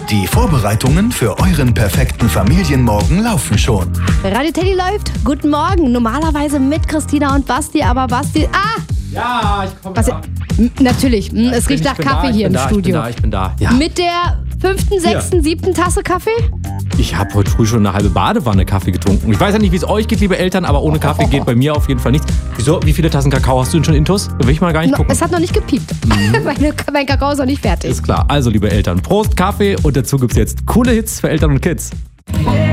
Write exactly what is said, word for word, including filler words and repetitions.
Die Vorbereitungen für euren perfekten Familienmorgen laufen schon. Radio Teddy läuft. Guten Morgen. Normalerweise mit Christina und Basti, aber Basti... Ah! Ja, ich komme Basti, m- Natürlich. M- es riecht nach Kaffee hier im Studio. Ich bin da, ich bin da. Ja. Mit der fünften, sechsten, siebten Tasse Kaffee? Ich habe heute früh schon eine halbe Badewanne Kaffee getrunken. Ich weiß ja nicht, wie es euch geht, liebe Eltern, aber ohne Kaffee geht bei mir auf jeden Fall nichts. Wieso? Wie viele Tassen Kakao hast du denn schon intus? Will ich mal gar nicht No, gucken. es hat noch nicht gepiept. Mhm. Meine, mein Kakao ist noch nicht fertig. Ist klar. Also, liebe Eltern, Prost, Kaffee und dazu gibt's jetzt coole Hits für Eltern und Kids.